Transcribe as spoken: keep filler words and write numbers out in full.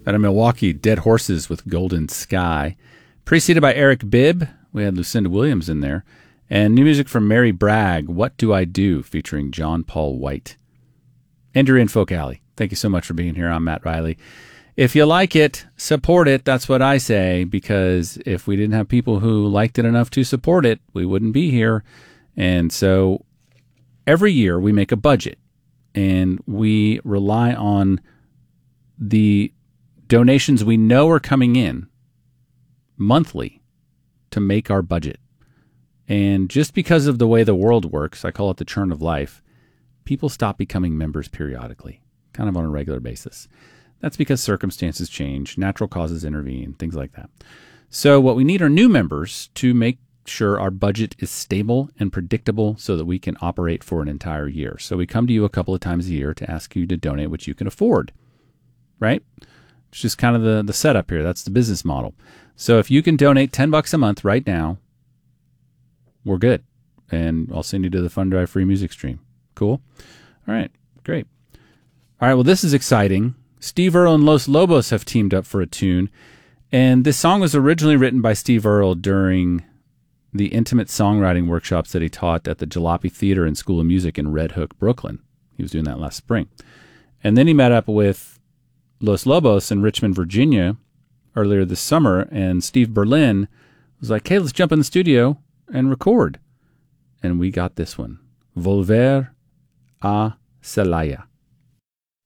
Out of Milwaukee, Dead Horses with Golden Sky. Preceded by Eric Bibb. We had Lucinda Williams in there. And new music from Mary Bragg, What Do I Do, featuring John Paul White. And you're in Folk Alley. Thank you so much for being here. I'm Matt Riley. If you like it, support it. That's what I say, because if we didn't have people who liked it enough to support it, we wouldn't be here. And so every year we make a budget, and we rely on the donations we know are coming in monthly to make our budget. And just because of the way the world works, I call it the churn of life, people stop becoming members periodically, kind of on a regular basis. That's because circumstances change, natural causes intervene, things like that. So what we need are new members to make sure our budget is stable and predictable so that we can operate for an entire year. So we come to you a couple of times a year to ask you to donate what you can afford, right? It's just kind of the, the setup here. That's the business model. So if you can donate ten bucks a month right now, we're good. And I'll send you to the Fund Drive free music stream. Cool? All right, great. All right, well, this is exciting. Steve Earle and Los Lobos have teamed up for a tune. And this song was originally written by Steve Earle during the intimate songwriting workshops that he taught at the Jalopy Theater and School of Music in Red Hook, Brooklyn. He was doing that last spring. And then he met up with Los Lobos in Richmond, Virginia earlier this summer, and Steve Berlin was like, hey, let's jump in the studio and record. And we got this one, Volver a Celaya.